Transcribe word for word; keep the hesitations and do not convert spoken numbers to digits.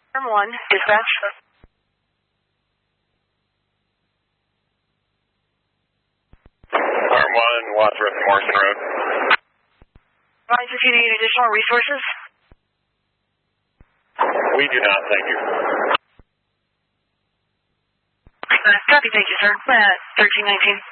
Arm one, dispatch. Arm one, Wadsworth, Morrison Road. Advise if you need additional resources. We do not, thank you. Uh, copy, thank you, sir. Uh, thirteen nineteen.